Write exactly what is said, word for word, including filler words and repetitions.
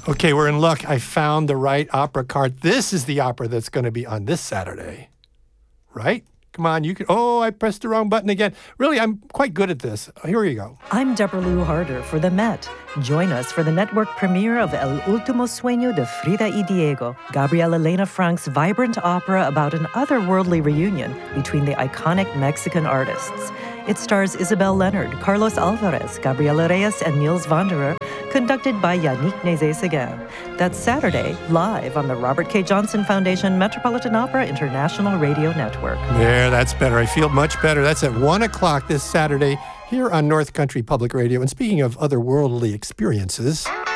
Okay, we're in luck. I found the right opera card. This is the opera that's going to be on this Saturday. Right? Come on, you can. Oh, I pressed the wrong button again. Really, I'm quite good at this. Here you go. I'm Deborah Lou Harder for The Met. Join us for the network premiere of El Último Sueño de Frida y Diego, Gabriel Elena Frank's vibrant opera about an otherworldly reunion between the iconic Mexican artists. It stars Isabel Leonard, Carlos Alvarez, Gabriela Reyes, and Niels Wanderer, conducted by Yannick Nézet-Séguin. That's Saturday, live on the Robert K. Johnson Foundation Metropolitan Opera International Radio Network. There, that's better. I feel much better. That's at one o'clock this Saturday here on North Country Public Radio. And speaking of otherworldly experiences...